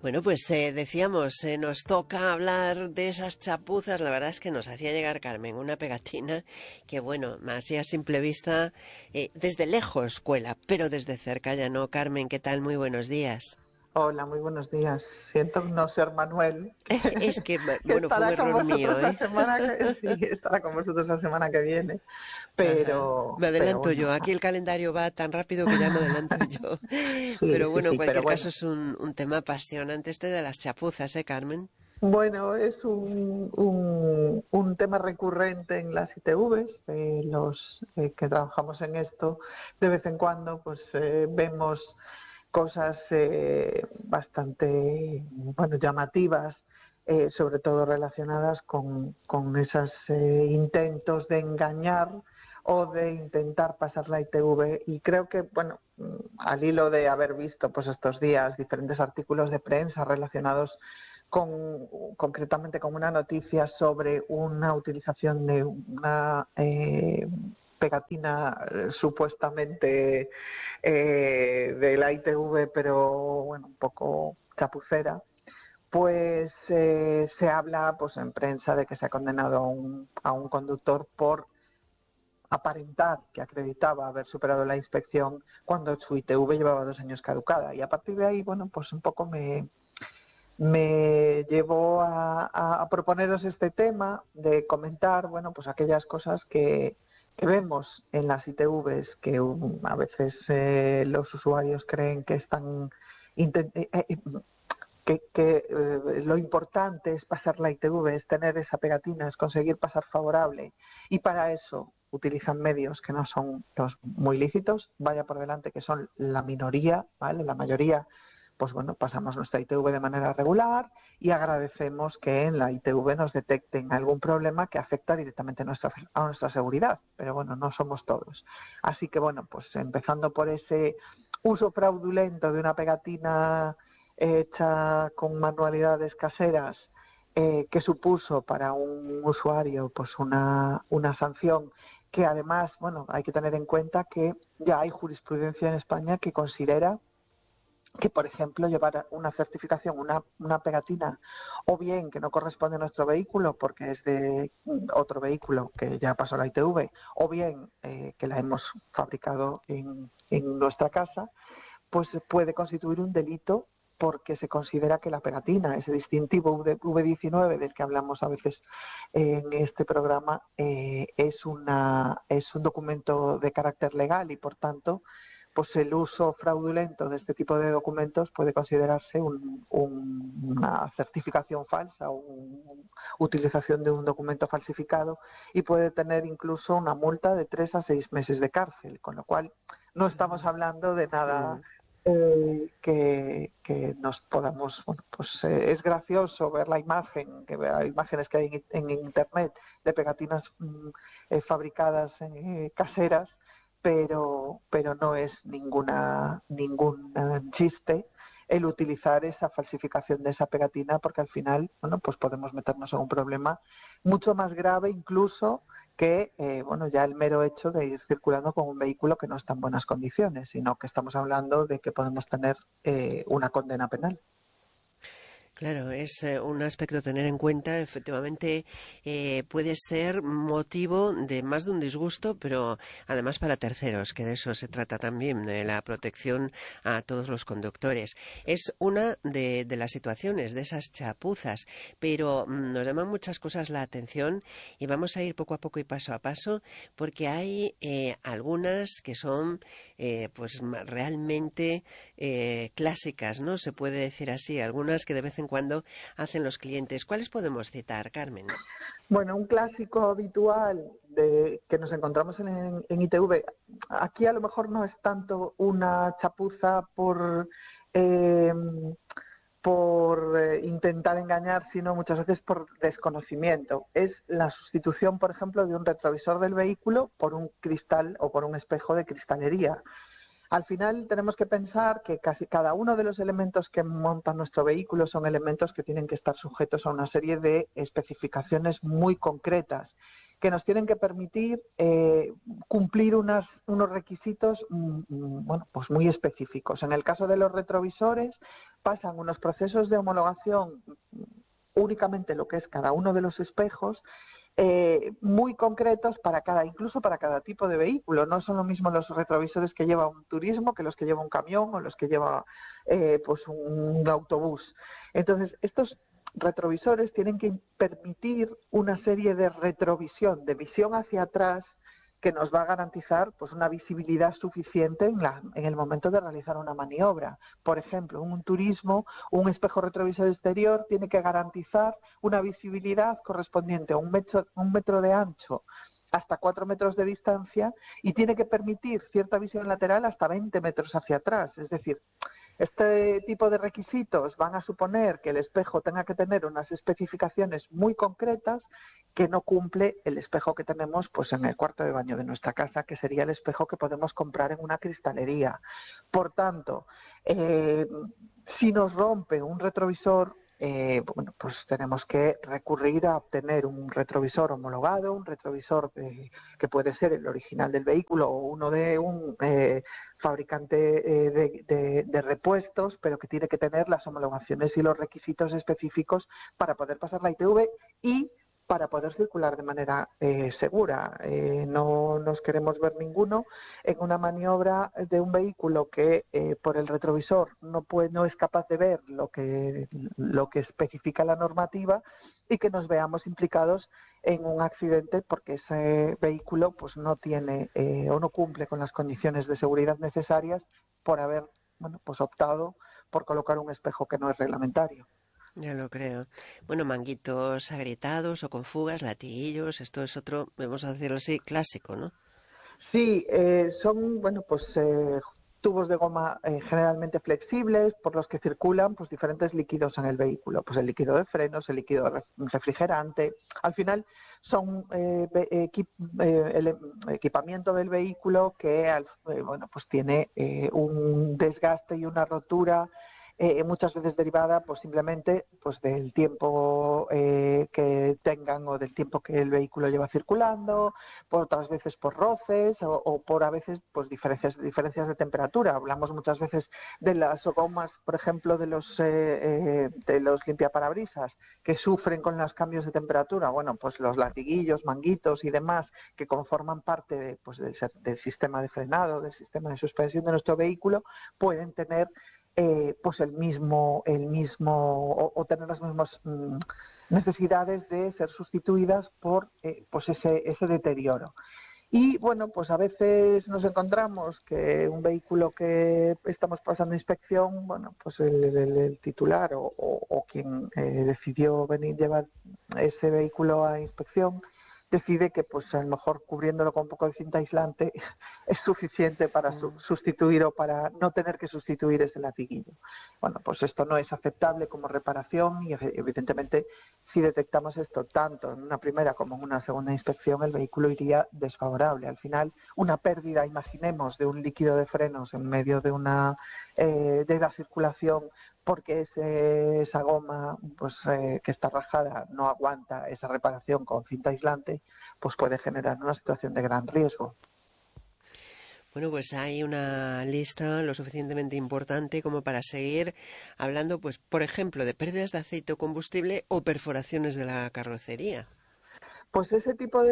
Bueno, pues decíamos, nos toca hablar de esas chapuzas. La verdad es que nos hacía llegar Carmen una pegatina que, bueno, así a simple vista, desde lejos cuela, pero desde cerca ya no. Carmen, ¿qué tal? Muy buenos días. Hola, muy buenos días. Siento no ser Manuel, Es que, que bueno, fue un estará con error vosotros mío, la ¿eh? semana que sí, estará con vosotros la semana que viene. Ajá. Me Pero adelanto yo. bueno. Aquí el calendario va tan rápido que ya me adelanto yo. Sí, Pero sí, bueno, en sí, pero cualquier caso bueno. es un tema apasionante este de las chapuzas, ¿eh, Carmen? Bueno, es un tema recurrente en las ITVs. Los que trabajamos en esto, de vez en cuando, pues vemos cosas bastante, bueno, llamativas, sobre todo relacionadas con esos intentos de engañar o de intentar pasar la ITV. Y creo que, bueno, al hilo de haber visto pues estos días diferentes artículos de prensa relacionados concretamente con una noticia sobre una utilización de una pegatina supuestamente de la ITV, pero bueno, un poco chapucera, pues se habla pues en prensa de que se ha condenado a un conductor por aparentar que acreditaba haber superado la inspección cuando su ITV llevaba 2 años caducada. Y a partir de ahí, bueno, pues un poco me llevó a proponeros este tema de comentar, bueno, pues aquellas cosas que vemos en las ITVs que a veces los usuarios creen que están lo importante es pasar la ITV, es tener esa pegatina, es conseguir pasar favorable, y para eso utilizan medios que no son los muy lícitos, vaya por delante que son la minoría, ¿vale? La mayoría, pues bueno, pasamos nuestra ITV de manera regular y agradecemos que en la ITV nos detecten algún problema que afecta directamente a nuestra seguridad, pero bueno, no somos todos. Así que bueno, pues empezando por ese uso fraudulento de una pegatina hecha con manualidades caseras, que supuso para un usuario pues una sanción que además, bueno, hay que tener en cuenta que ya hay jurisprudencia en España que considera que, por ejemplo, llevar una certificación, una pegatina, o bien que no corresponde a nuestro vehículo porque es de otro vehículo que ya pasó la ITV, o bien que la hemos fabricado en nuestra casa, pues puede constituir un delito porque se considera que la pegatina, ese distintivo V19 del que hablamos a veces en este programa, es un documento de carácter legal y, por tanto, pues el uso fraudulento de este tipo de documentos puede considerarse una certificación falsa o utilización de un documento falsificado, y puede tener incluso una multa de 3 a 6 meses de cárcel, con lo cual no estamos hablando de nada que nos podamos, bueno, pues es gracioso ver la imagen, que hay imágenes que hay en internet de pegatinas fabricadas caseras, pero no es ningún chiste el utilizar esa falsificación de esa pegatina, porque al final, bueno, pues podemos meternos en un problema mucho más grave incluso que bueno, ya el mero hecho de ir circulando con un vehículo que no está en buenas condiciones, sino que estamos hablando de que podemos tener una condena penal. Claro, es un aspecto a tener en cuenta. Efectivamente, puede ser motivo de más de un disgusto, pero además para terceros, que de eso se trata también, de la protección a todos los conductores. Es una de las situaciones, de esas chapuzas, pero nos llaman muchas cosas la atención y vamos a ir poco a poco y paso a paso, porque hay algunas que son pues realmente clásicas, ¿no? Se puede decir así, algunas que de vez en cuando hacen los clientes. ¿Cuáles podemos citar, Carmen? Bueno, un clásico habitual que nos encontramos en ITV, aquí a lo mejor no es tanto una chapuza eh, por intentar engañar, sino muchas veces por desconocimiento. Es la sustitución, por ejemplo, de un retrovisor del vehículo por un cristal o por un espejo de cristalería. Al final tenemos que pensar que casi cada uno de los elementos que montan nuestro vehículo son elementos que tienen que estar sujetos a una serie de especificaciones muy concretas que nos tienen que permitir cumplir unos requisitos bueno, pues muy específicos. En el caso de los retrovisores, pasan unos procesos de homologación únicamente lo que es cada uno de los espejos, muy concretos incluso para cada tipo de vehículo. No son lo mismo los retrovisores que lleva un turismo que los que lleva un camión o los que lleva pues un autobús. Entonces, estos retrovisores tienen que permitir una serie de retrovisión, de visión hacia atrás, que nos va a garantizar pues una visibilidad suficiente en el momento de realizar una maniobra. Por ejemplo, un turismo, un espejo retrovisor exterior tiene que garantizar una visibilidad correspondiente a un metro de ancho hasta 4 metros de distancia y tiene que permitir cierta visión lateral hasta 20 metros hacia atrás. Es decir, este tipo de requisitos van a suponer que el espejo tenga que tener unas especificaciones muy concretas que no cumple el espejo que tenemos pues en el cuarto de baño de nuestra casa, que sería el espejo que podemos comprar en una cristalería. Por tanto, si nos rompe un retrovisor, bueno, pues tenemos que recurrir a obtener un retrovisor homologado, un retrovisor que puede ser el original del vehículo o uno de un fabricante de repuestos, pero que tiene que tener las homologaciones y los requisitos específicos para poder pasar la ITV y para poder circular de manera segura. No nos queremos ver ninguno en una maniobra de un vehículo que por el retrovisor no es capaz de ver lo que especifica la normativa y que nos veamos implicados en un accidente porque ese vehículo pues no tiene o no cumple con las condiciones de seguridad necesarias por haber pues optado por colocar un espejo que no es reglamentario. Ya lo creo. Bueno, manguitos agrietados o con fugas, latiguillos, esto es otro, vamos a decirlo así, clásico, ¿no? Sí, son, tubos de goma generalmente flexibles por los que circulan pues diferentes líquidos en el vehículo, pues el líquido de frenos, el líquido refrigerante. Al final son equipamiento del vehículo que pues tiene un desgaste y una rotura muchas veces derivada pues simplemente pues del tiempo que tengan o del tiempo que el vehículo lleva circulando, por otras veces por roces o por a veces pues diferencias de temperatura. Hablamos muchas veces de las gomas, por ejemplo, de los limpiaparabrisas que sufren con los cambios de temperatura. Bueno, pues los latiguillos, manguitos y demás que conforman parte del sistema de frenado, del sistema de suspensión de nuestro vehículo, pueden tener pues el mismo o tener las mismas necesidades de ser sustituidas por pues ese deterioro. Y bueno, pues a veces nos encontramos que un vehículo que estamos pasando inspección, bueno, pues el titular o quien decidió venir llevar ese vehículo a inspección decide que pues a lo mejor cubriéndolo con un poco de cinta aislante es suficiente para sustituir o para no tener que sustituir ese latiguillo. Bueno, pues esto no es aceptable como reparación y evidentemente si detectamos esto tanto en una primera como en una segunda inspección el vehículo iría desfavorable. Al final una pérdida, imaginemos, de un líquido de frenos en medio de de la circulación porque esa goma pues que está rajada no aguanta esa reparación con cinta aislante, pues puede generar una situación de gran riesgo. Bueno, pues hay una lista lo suficientemente importante como para seguir hablando, pues, por ejemplo, de pérdidas de aceite o combustible o perforaciones de la carrocería. Pues ese tipo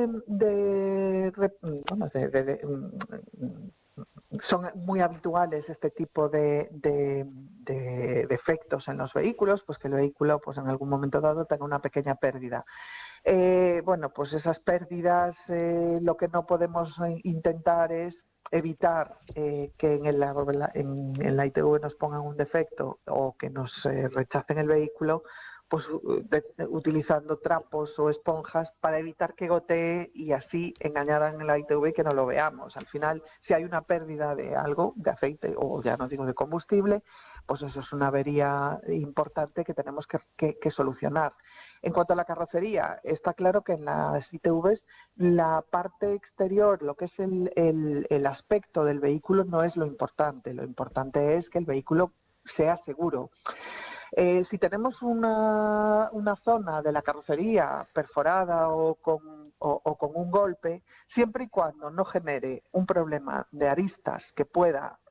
son muy habituales este tipo de defectos en los vehículos, pues que el vehículo pues en algún momento dado tenga una pequeña pérdida. Bueno, pues esas pérdidas lo que no podemos intentar es evitar que en la ITV nos pongan un defecto o que nos rechacen el vehículo, pues utilizando trapos o esponjas para evitar que gotee y así engañar en la ITV y que no lo veamos. Al final, si hay una pérdida de algo, de aceite o ya no digo de combustible, pues eso es una avería importante que tenemos que solucionar. En cuanto a la carrocería, está claro que en las ITVs la parte exterior, lo que es el aspecto del vehículo no es lo importante es que el vehículo sea seguro. Si tenemos una zona de la carrocería perforada o con un golpe, siempre y cuando no genere un problema de aristas que pueda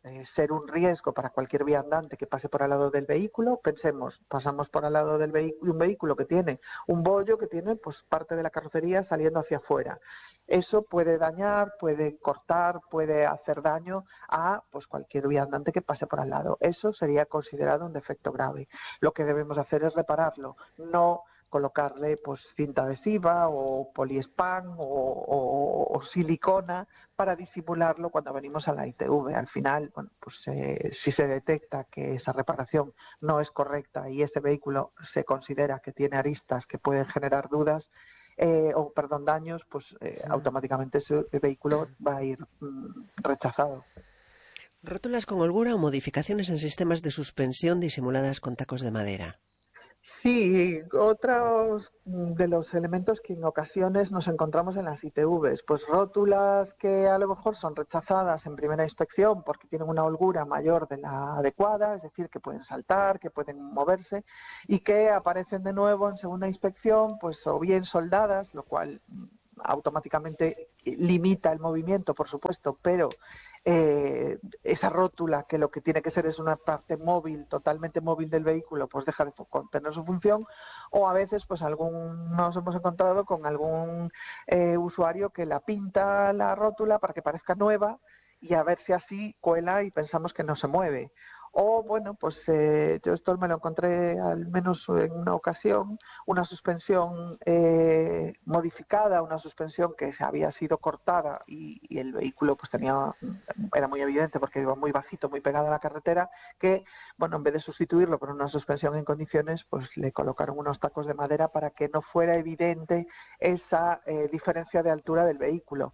ser un riesgo para cualquier viandante que pase por al lado del vehículo. Pensemos, pasamos por al lado del un vehículo que tiene un bollo, que tiene pues parte de la carrocería saliendo hacia afuera. Eso puede dañar, puede cortar, puede hacer daño a pues cualquier viandante que pase por al lado. Eso sería considerado un defecto grave. Lo que debemos hacer es repararlo, no colocarle pues cinta adhesiva o poliespán o silicona para disimularlo cuando venimos a la ITV. Al final, bueno, pues si se detecta que esa reparación no es correcta y ese vehículo se considera que tiene aristas que pueden generar dudas, daños, pues automáticamente ese vehículo va a ir rechazado. ¿Rótulas con holgura o modificaciones en sistemas de suspensión disimuladas con tacos de madera? Sí, otros de los elementos que en ocasiones nos encontramos en las ITVs, pues rótulas que a lo mejor son rechazadas en primera inspección porque tienen una holgura mayor de la adecuada, es decir, que pueden saltar, que pueden moverse, y que aparecen de nuevo en segunda inspección, pues o bien soldadas, lo cual automáticamente limita el movimiento, por supuesto, pero esa rótula, que lo que tiene que ser es una parte móvil, totalmente móvil del vehículo, pues deja de tener su función. O a veces pues nos hemos encontrado con algún usuario que la pinta la rótula para que parezca nueva y a ver si así cuela y pensamos que no se mueve. O bueno, pues yo esto me lo encontré al menos en una ocasión, una suspensión modificada, una suspensión que se había sido cortada y el vehículo pues era muy evidente porque iba muy bajito, muy pegado a la carretera, que bueno, en vez de sustituirlo por una suspensión en condiciones, pues le colocaron unos tacos de madera para que no fuera evidente esa diferencia de altura del vehículo.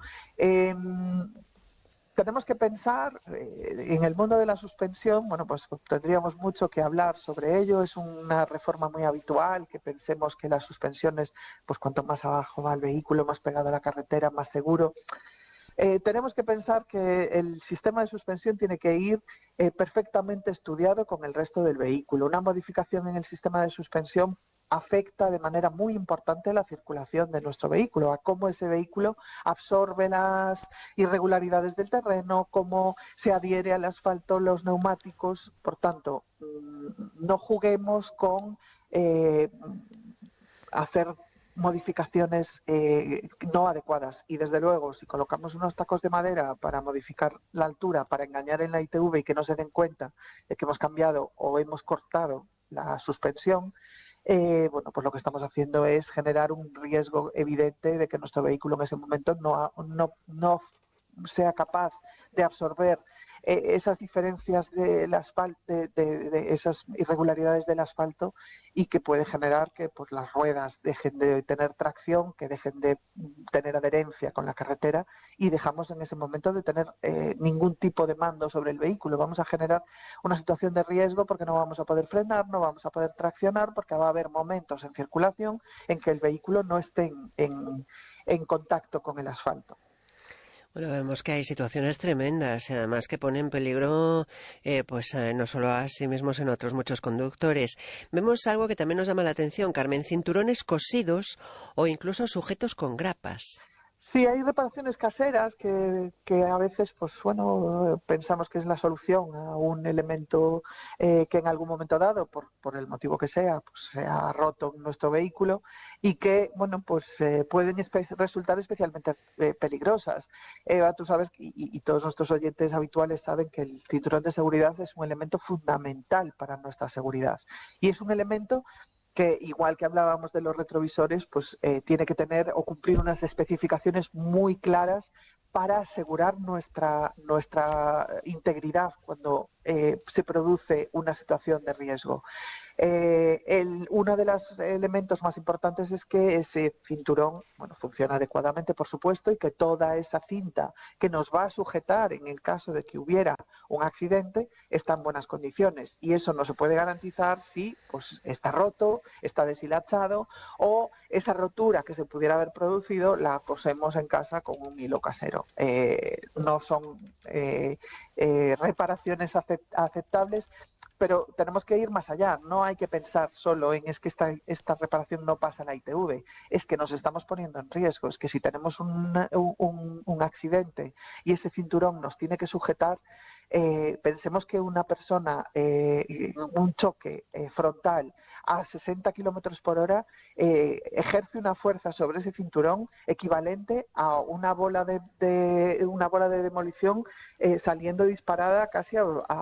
Tenemos que pensar en el mundo de la suspensión. Bueno, pues tendríamos mucho que hablar sobre ello. Es una reforma muy habitual que pensemos que las suspensiones, pues cuanto más abajo va el vehículo, más pegado a la carretera, más seguro. Tenemos que pensar que el sistema de suspensión tiene que ir perfectamente estudiado con el resto del vehículo. Una modificación en el sistema de suspensión afecta de manera muy importante la circulación de nuestro vehículo, a cómo ese vehículo absorbe las irregularidades del terreno, cómo se adhiere al asfalto, los neumáticos. Por tanto, no juguemos con hacer modificaciones no adecuadas. Y desde luego, si colocamos unos tacos de madera para modificar la altura, para engañar en la ITV y que no se den cuenta de que hemos cambiado o hemos cortado la suspensión, bueno, pues lo que estamos haciendo es generar un riesgo evidente de que nuestro vehículo en ese momento no sea capaz de absorber esas diferencias del asfalto, de esas irregularidades del asfalto, y que puede generar que pues las ruedas dejen de tener tracción, que dejen de tener adherencia con la carretera, y dejamos en ese momento de tener ningún tipo de mando sobre el vehículo. Vamos a generar una situación de riesgo porque no vamos a poder frenar, no vamos a poder traccionar, porque va a haber momentos en circulación en que el vehículo no esté en contacto con el asfalto. Bueno, vemos que hay situaciones tremendas y además que ponen en peligro no solo a sí mismos, sino a otros muchos conductores. Vemos algo que también nos llama la atención, Carmen: cinturones cosidos o incluso sujetos con grapas. Sí, hay reparaciones caseras que a veces, pues bueno, pensamos que es la solución a un elemento que en algún momento dado, por el motivo que sea, pues se ha roto nuestro vehículo, y que, bueno, pues pueden resultar especialmente peligrosas. Eva, tú sabes, y todos nuestros oyentes habituales saben, que el cinturón de seguridad es un elemento fundamental para nuestra seguridad. Y es un elemento que, igual que hablábamos de los retrovisores, pues tiene que tener o cumplir unas especificaciones muy claras para asegurar nuestra integridad cuando se produce una situación de riesgo. Uno de los elementos más importantes es que ese cinturón, bueno, funciona adecuadamente, por supuesto, y que toda esa cinta que nos va a sujetar en el caso de que hubiera un accidente está en buenas condiciones. Y eso no se puede garantizar si pues está roto, está deshilachado, o esa rotura que se pudiera haber producido la cosemos en casa con un hilo casero. No son reparaciones aceptables, pero tenemos que ir más allá. No hay que pensar solo en es que esta reparación no pasa en la ITV, es que nos estamos poniendo en riesgo. Es que si tenemos un accidente y ese cinturón nos tiene que sujetar, Pensemos que una persona, un choque frontal a 60 kilómetros por hora, ejerce una fuerza sobre ese cinturón equivalente a una bola una bola de demolición saliendo disparada casi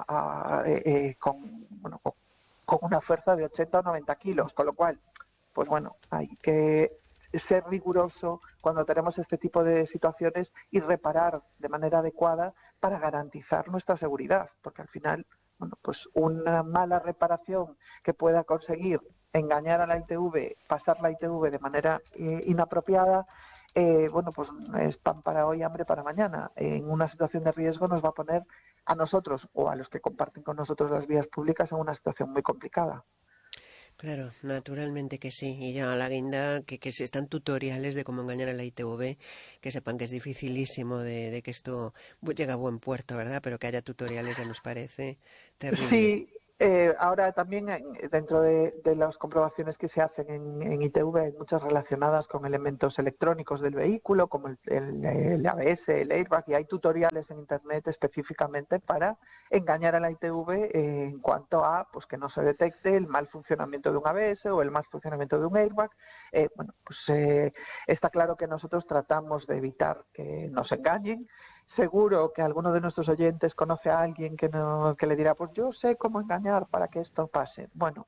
con una fuerza de 80 o 90 kilos, con lo cual, pues bueno, hay que ser riguroso cuando tenemos este tipo de situaciones y reparar de manera adecuada para garantizar nuestra seguridad, porque al final, bueno, pues una mala reparación que pueda conseguir engañar a la ITV, pasar la ITV de manera inapropiada, bueno, pues es pan para hoy, hambre para mañana. En una situación de riesgo nos va a poner a nosotros o a los que comparten con nosotros las vías públicas en una situación muy complicada. Claro, naturalmente que sí. Y ya a la guinda que si están tutoriales de cómo engañar a la ITV, que sepan que es dificilísimo de que esto llegue a buen puerto, ¿verdad? Pero que haya tutoriales ya nos parece terrible. Sí, ahora también dentro de las comprobaciones que se hacen en ITV hay muchas relacionadas con elementos electrónicos del vehículo, como el ABS, el airbag, y hay tutoriales en Internet específicamente para engañar a la ITV en cuanto a pues que no se detecte el mal funcionamiento de un ABS o el mal funcionamiento de un airbag. Bueno, pues está claro que nosotros tratamos de evitar que nos engañen. Seguro que alguno de nuestros oyentes conoce a alguien que le dirá, pues yo sé cómo engañar para que esto pase. Bueno,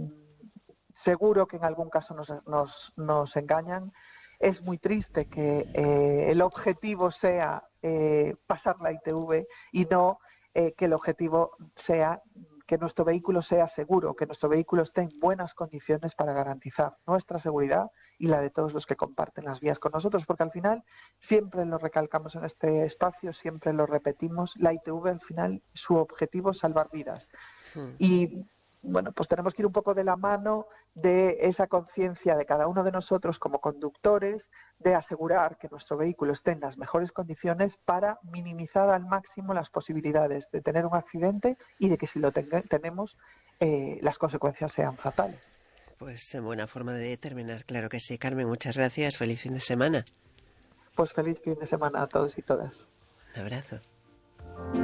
seguro que en algún caso nos engañan. Es muy triste que el objetivo sea pasar la ITV y no que el objetivo sea que nuestro vehículo sea seguro, que nuestro vehículo esté en buenas condiciones para garantizar nuestra seguridad y la de todos los que comparten las vías con nosotros, porque al final siempre lo recalcamos en este espacio, siempre lo repetimos, la ITV al final su objetivo es salvar vidas. Y bueno, pues tenemos que ir un poco de la mano de esa conciencia de cada uno de nosotros como conductores de asegurar que nuestro vehículo esté en las mejores condiciones para minimizar al máximo las posibilidades de tener un accidente y de que si lo tenemos las consecuencias sean fatales. Pues buena forma de terminar, claro que sí. Carmen, muchas gracias. Feliz fin de semana. Pues feliz fin de semana a todos y todas. Un abrazo.